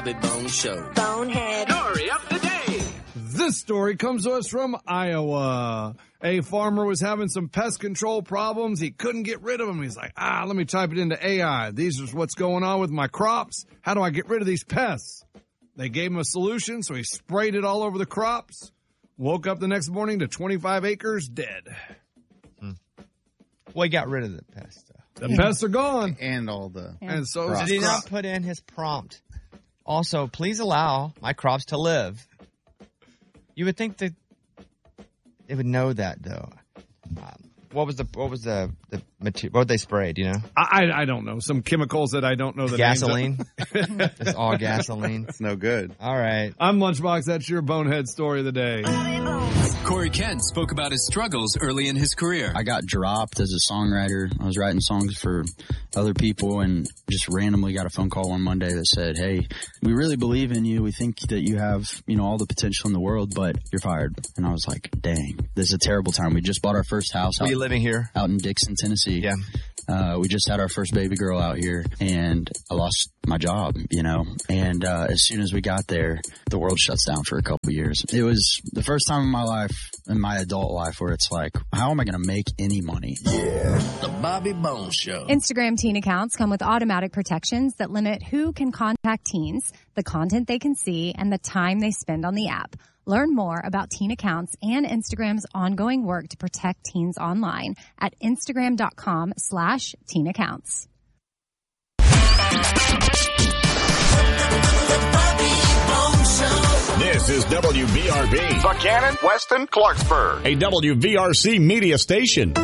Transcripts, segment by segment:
Bobby Bones Show. Bonehead. Story of the day. This story comes to us from Iowa. A farmer was having some pest control problems. He couldn't get rid of them. He's like, let me type it into AI. These is what's going on with my crops. How do I get rid of these pests? They gave him a solution, so he sprayed it all over the crops. Woke up the next morning to 25 acres dead. Well, he got rid of the pests. The pests are gone. And all the... And so Did he not put in his prompt? Also, please allow my crops to live. You would think that it would know that, though. What was the material? What they sprayed? You know, I don't know. Some chemicals that I don't know the gasoline. names of. It's all gasoline. It's no good. All right. I'm Lunchbox. That's your bonehead story of the day. Corey Kent spoke about his struggles early in his career. I got dropped as a songwriter. I was writing songs for other people and just randomly got a phone call one Monday that said, hey, we really believe in you. We think that you have, all the potential in the world, but you're fired. And I was like, dang, this is a terrible time. We just bought our first house. Are you living here? Out in Dixon, Tennessee. Yeah. We just had our first baby girl out here and I lost my job, and as soon as we got there, the world shuts down for a couple of years. It was the first time in my life, in my adult life, where it's like, how am I going to make any money? Yeah. The Bobby Bones Show. Instagram teen accounts come with automatic protections that limit who can contact teens, the content they can see, and the time they spend on the app. Learn more about teen accounts and Instagram's ongoing work to protect teens online at Instagram.com/teen accounts. This is WVRB. Buchanan, Weston, Clarksburg. A WVRC media station.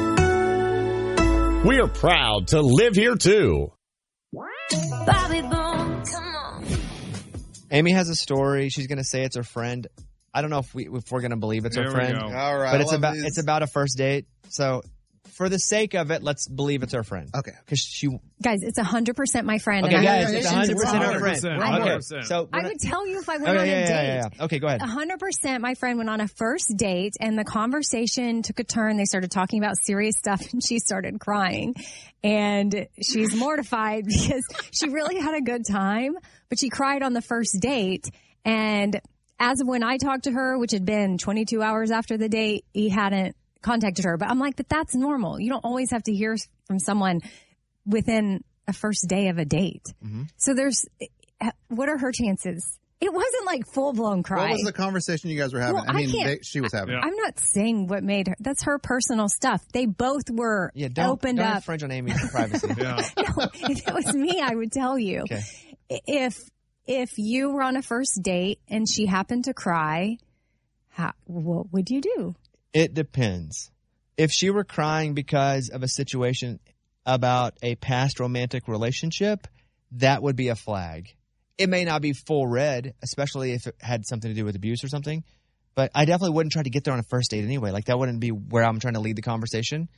We are proud to live here, too. Bobby Bones, come on. Amy has a story. She's going to say it's her friend. I don't know if we're going to believe it's her friend. All right. But it's about a first date. So for the sake of it, let's believe it's her friend. Okay. Because Guys, it's 100% my friend. Okay, and guys, I it's 100% her friend. 100%. So I would tell you if I went on a date. Yeah. Okay, go ahead. 100% my friend went on a first date and the conversation took a turn. They started talking about serious stuff and she started crying. And she's mortified because she really had a good time, but she cried on the first date. And as of when I talked to her, which had been 22 hours after the date, he hadn't contacted her. But I'm like, but that's normal. You don't always have to hear from someone within a first day of a date. Mm-hmm. So what are her chances? It wasn't like full-blown cry. What was the conversation you guys were having? Well, she was having. Yeah. I'm not saying what made her. That's her personal stuff. They both were opened don't up. infringe on Amy's privacy. Yeah. No, if it was me, I would tell you. Okay. If you were on a first date and she happened to cry, what would you do? It depends. If she were crying because of a situation about a past romantic relationship, that would be a flag. It may not be full red, especially if it had something to do with abuse or something. But I definitely wouldn't try to get there on a first date anyway. Like, that wouldn't be where I'm trying to lead the conversation.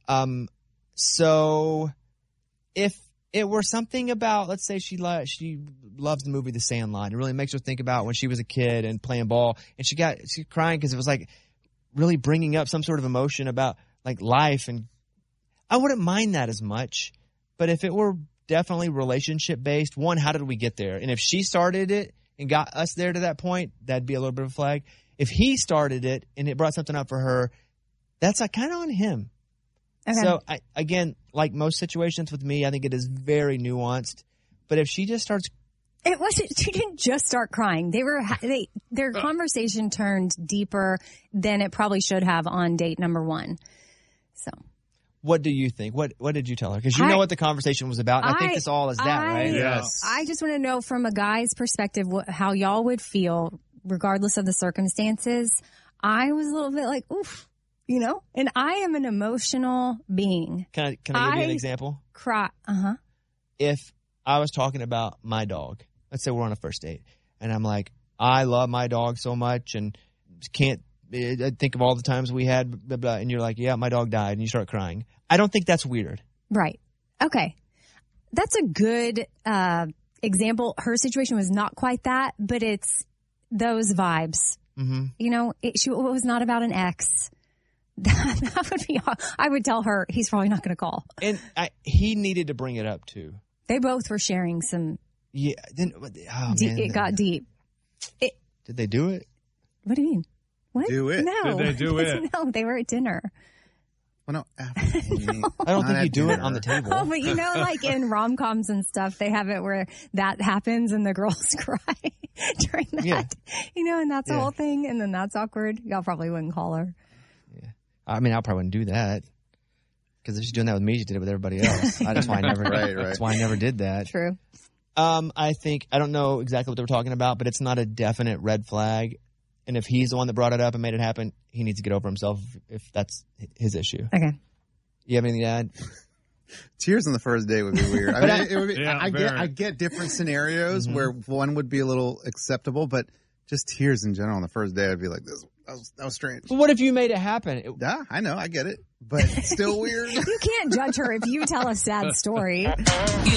So if it were something about, let's say she loves the movie The Sandlot. It really makes her think about when she was a kid and playing ball. And she's crying because it was like really bringing up some sort of emotion about like life. And I wouldn't mind that as much. But if it were definitely relationship based, one, how did we get there? And if she started it and got us there to that point, that'd be a little bit of a flag. If he started it and it brought something up for her, that's kind of on him. Okay. So again, like most situations with me, I think it is very nuanced. But if she just starts, she didn't just start crying. Their conversation turned deeper than it probably should have on date number one. So. What do you think? What did you tell her? Because you know what the conversation was about. And I think this all is that, right? Yes. I just want to know from a guy's perspective how y'all would feel regardless of the circumstances. I was a little bit like, oof, and I am an emotional being. Can I give you an example? Cry. Uh-huh. If I was talking about my dog, let's say we're on a first date, and I'm like, I love my dog so much and can't think of all the times we had, blah, blah, and you're like, yeah, my dog died, and you start crying. I don't think that's weird. Right. Okay. That's a good example. Her situation was not quite that, but it's those vibes. Mm-hmm. She was not about an ex. That would be, I would tell her he's probably not going to call. And he needed to bring it up too. They both were sharing some Yeah. Then, It got deep. Did they do it? What do you mean? What? Do it? No. Did they do it? No, they were at dinner. Well, no. I don't think you do it on the table. Oh, but like in rom-coms and stuff, they have it where that happens and the girls cry during that. Yeah. And that's the whole thing. And then that's awkward. Y'all probably wouldn't call her. Yeah. I mean, I probably wouldn't do that. Because if she's doing that with me, she did it with everybody else. That's why I never. Right. That's why I never did that. True. I don't know exactly what they were talking about, but it's not a definite red flag. And if he's the one that brought it up and made it happen, he needs to get over himself if that's his issue. Okay. You have anything to add? Tears on the first day would be weird. I mean, it would be, Yeah, I get different scenarios where one would be a little acceptable, but just tears in general on the first day, I'd be like, that was strange. But what if you made it happen? Yeah, I know, I get it, but it's still weird. You can't judge her if you tell a sad story.